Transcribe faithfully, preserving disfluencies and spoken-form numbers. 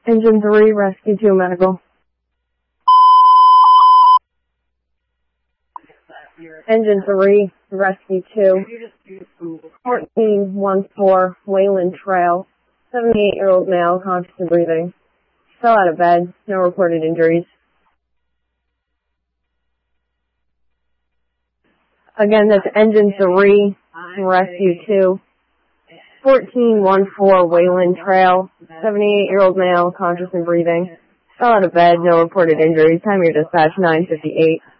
Engine three, Rescue two, medical. Engine three, Rescue two, fourteen one four, Wayland Trail, seventy-eight-year-old male, conscious and breathing. Fell out of bed, no reported injuries. Again, that's Engine three, Rescue two, fourteen one four, Wayland Trail, seventy-eight-year-old male, conscious and breathing. Fell out of bed, no reported injuries. Time of your dispatch, nine fifty-eight.